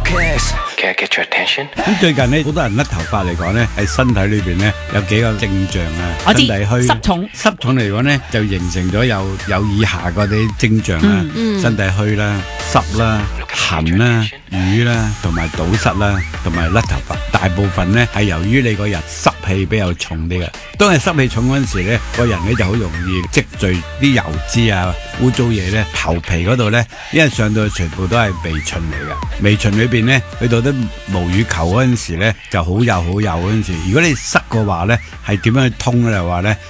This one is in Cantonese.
Can I get your attention？ 咁最近呢，好多人甩頭髮嚟講呢，喺身體裏邊呢，有幾個症狀啊。 我知身體虛濕重嚟講呢，就形成咗有以下嗰啲症狀啦。身體虛啦、濕啦、痕啦、瘀啦，同埋堵塞啦，同埋甩頭髮。大部分呢係由於你個人濕氣比較重啲嘅。當係濕氣重嗰陣時呢，個人呢就好容易積聚啲油脂啊、污糟嘢呢。頭皮嗰度呢，因為上到去全部都係微塵嚟嘅，微塵裏邊呢，去到啲毛乳球嗰陣時呢，就好幼嗰陣時。如果你塞嘅話呢，係點樣去通咧？就話呢。